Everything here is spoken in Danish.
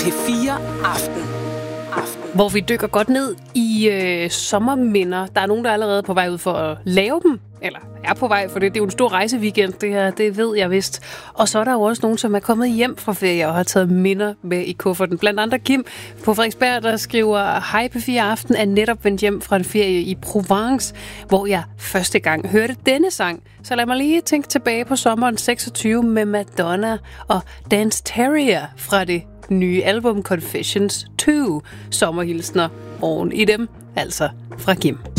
P4 Aften. Hvor vi dykker godt ned i sommerminder. Der er nogen, der er allerede på vej ud for at lave dem. Eller er på vej, for det er jo en stor rejseweekend, det her, det ved jeg vist. Og så er der jo også nogen, som er kommet hjem fra ferie og har taget minder med i kufferten. Blandt andre Kim på Frederiksberg, der skriver: Hej P4 Aften, er netop vendt hjem fra en ferie i Provence, hvor jeg første gang hørte denne sang. Så lad mig lige tænke tilbage på sommeren 26 med Madonna og Dance Terrier fra det nye album Confessions 2. Sommerhilsner oven i dem, altså fra Kim.